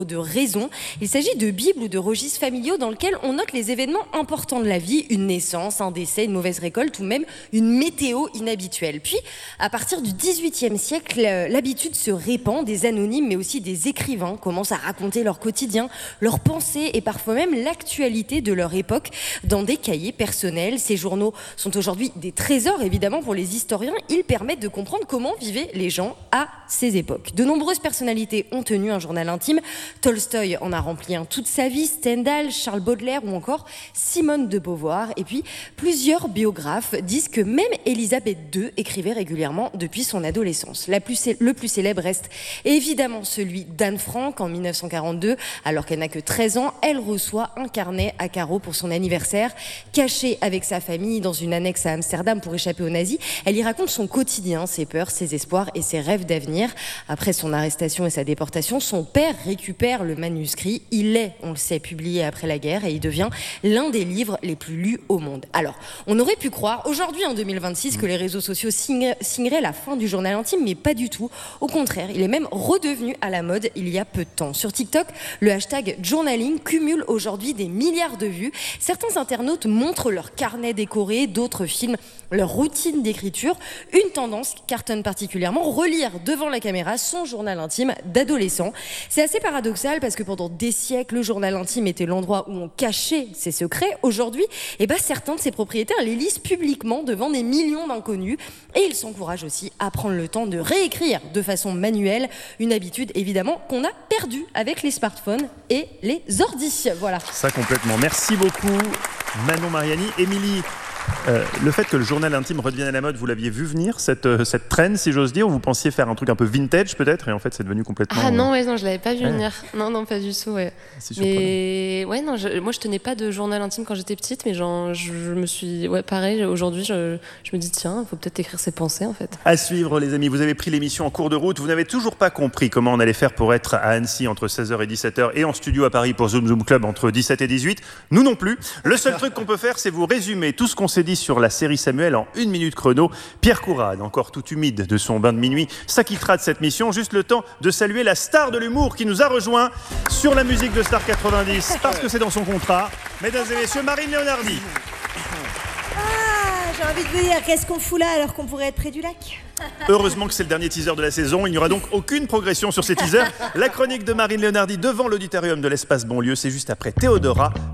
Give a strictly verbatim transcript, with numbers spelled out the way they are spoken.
de raison. Il s'agit de bibles ou de registres familiaux dans lesquels on note les événements importants de la vie, une naissance, un décès, une mauvaise récolte ou même une météo inhabituelle. Puis, à partir du dix-huitième siècle, l'habitude se répand, des anonymes mais aussi des écrivains commencent à raconter leur quotidien, leurs pensées et parfois même l'actualité de leur époque dans des cahiers personnels. Ces journaux sont aujourd'hui des trésors évidemment pour les historiens, ils permettent de comprendre comment vivaient les gens à ces époques. De nombreuses personnalités ont tenu un journal intime. Tolstoï en a rempli un toute sa vie, Stendhal, Charles Baudelaire ou encore Simone de Beauvoir. Et puis, plusieurs biographes disent que même Élisabeth deux écrivait régulièrement depuis son adolescence. La plus, le plus célèbre reste évidemment celui d'Anne Frank en mille neuf cent quarante-deux. Alors qu'elle n'a que treize ans, elle reçoit un carnet à carreaux pour son anniversaire. Cachée avec sa famille dans une annexe à Amsterdam pour échapper aux nazis, elle y raconte son quotidien, ses peurs, ses espoirs et ses rêves d'avenir. Après son arrestation et sa déportation, son père récupère le manuscrit. Il est, on le sait, publié après la guerre et il devient l'un des livres les plus lus au monde. Alors, on aurait pu croire, aujourd'hui en deux mille vingt-six, que les réseaux sociaux signeraient la fin du journal intime, mais pas du tout. Au contraire, il est même redevenu à la mode il y a peu de temps. Sur TikTok, le hashtag journaling cumule aujourd'hui des milliards de vues. Certains internautes montrent leur carnet décoré, d'autres filment leur routine d'écriture. Une tendance qui cartonne particulièrement, relire devant la caméra son journal intime d'adolescent. C'est assez paradoxal parce que pendant des siècles, le journal intime était l'endroit où on cachait ses secrets. Aujourd'hui, eh ben, certains de ses propriétaires les lisent publiquement devant des millions d'inconnus et ils s'encouragent aussi à prendre le temps de réécrire de façon manuelle, une habitude évidemment qu'on a perdue avec les smartphones et les ordis. Voilà. Ça complètement. Merci beaucoup Manon Mariani. Émilie, Euh, le fait que le journal intime redevienne à la mode, vous l'aviez vu venir, cette, euh, cette trend, si j'ose dire, ou vous pensiez faire un truc un peu vintage peut-être, et en fait c'est devenu complètement... Ah non, ouais, non, je l'avais pas vu ouais. venir. Non, non, pas du tout, ouais. C'est mais ouais, non, je, moi je tenais pas de journal intime quand j'étais petite, mais genre, je, je me suis... Ouais, pareil, aujourd'hui, je, je me dis, tiens, il faut peut-être écrire ses pensées, en fait. À suivre, les amis, vous avez pris l'émission en cours de route, vous n'avez toujours pas compris comment on allait faire pour être à Annecy entre seize heures et dix-sept heures, et en studio à Paris pour Zoom Zoom Club entre dix-sept et dix-huit. Nous non plus. Le seul truc qu'on peut faire, c'est vous résumer tout ce qu'on s'est dit sur la série Samuel en une minute chrono. Pierre Courade, encore tout humide de son bain de minuit, s'acquittera de cette mission. Juste le temps de saluer la star de l'humour qui nous a rejoint sur la musique de Star quatre-vingt-dix, parce que c'est dans son contrat. Mesdames et messieurs, Marine Leonardi. Ah, j'ai envie de vous dire, qu'est-ce qu'on fout là alors qu'on pourrait être près du lac ? Heureusement que c'est le dernier teaser de la saison. Il n'y aura donc aucune progression sur ces teasers. La chronique de Marine Leonardi devant l'auditorium de l'Espace Bonlieu, c'est juste après Théodora.